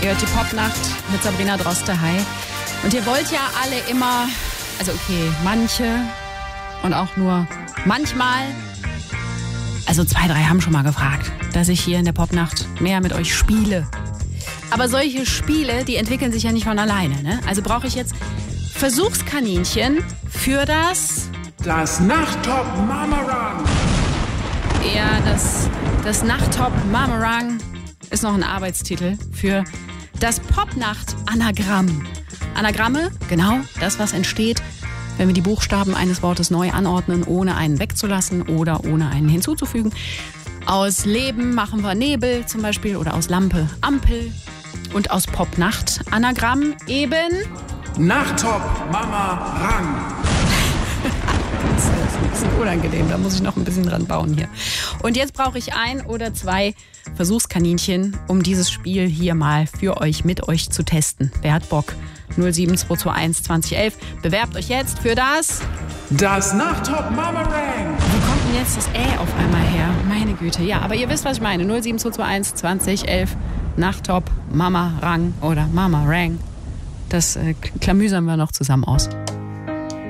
Ihr hört die Popnacht mit Sabrina Droste-Hey. Und ihr wollt ja alle immer, also okay, manche und auch nur manchmal, also 2, 3 haben schon mal gefragt, dass ich hier in der Popnacht mehr mit euch spiele. Aber solche Spiele, die entwickeln sich ja nicht von alleine, ne? Also brauche ich jetzt Versuchskaninchen für das Nachttop Mamarang. Ja, das Nachttop Mamarang ist noch ein Arbeitstitel für das Popnacht-Anagramm. Anagramme, genau das, was entsteht, wenn wir die Buchstaben eines Wortes neu anordnen, ohne einen wegzulassen oder ohne einen hinzuzufügen. Aus Leben machen wir Nebel zum Beispiel oder aus Lampe Ampel. Und aus Popnacht-Anagramm eben Nachttop Mamarang. Das ist ein bisschen unangenehm, da muss ich noch ein bisschen dran bauen hier. Und jetzt brauche ich 1 oder 2 Versuchskaninchen, um dieses Spiel hier mal für euch, mit euch zu testen. Wer hat Bock? 07221 2011. Bewerbt euch jetzt für das Nachttop Mamarang. Wo kommt denn jetzt das auf einmal her? Meine Güte. Ja, aber ihr wisst, was ich meine. 07221 2011. Nachttop Mamarang oder Mamarang. Das klamüsern wir noch zusammen aus.